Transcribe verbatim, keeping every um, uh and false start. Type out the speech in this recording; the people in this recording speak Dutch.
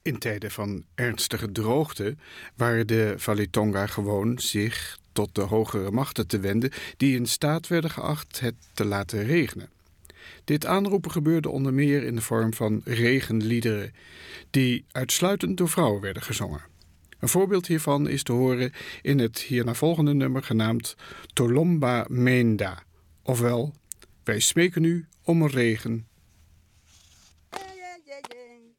In tijden van ernstige droogte waren de Valitonga gewoon zich tot de hogere machten te wenden die in staat werden geacht het te laten regenen. Dit aanroepen gebeurde onder meer in de vorm van regenliederen, die uitsluitend door vrouwen werden gezongen. Een voorbeeld hiervan is te horen in het hierna volgende nummer genaamd Tolomba Menda, ofwel wij smeken u om een regen